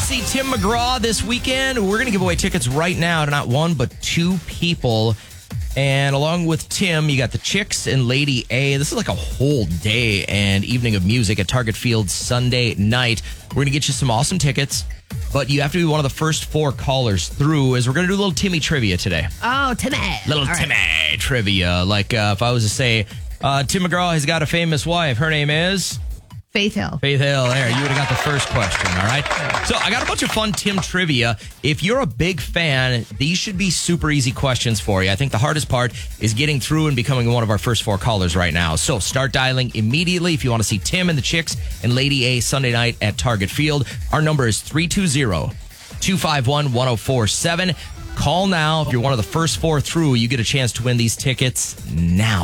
see Tim McGraw this weekend. We're going to give away tickets right now to not one, but two people. And along with Tim, you got the Chicks and Lady A. This is like a whole day and evening of music at Target Field Sunday night. We're going to get you some awesome tickets, but you have to be one of the first four callers through, as we're going to do a little Timmy trivia today. Oh, Timmy. Little Timmy trivia. Like if I was to say, Tim McGraw has got a famous wife. Her name is... Faith Hill. Faith Hill, there. You would have got the first question, all right? So I got a bunch of fun Tim trivia. If you're a big fan, these should be super easy questions for you. I think the hardest part is getting through and becoming one of our first four callers right now. So start dialing immediately if you want to see Tim and the Chicks and Lady A Sunday night at Target Field. Our number is 320-251-1047. Call now. If you're one of the first four through, you get a chance to win these tickets now.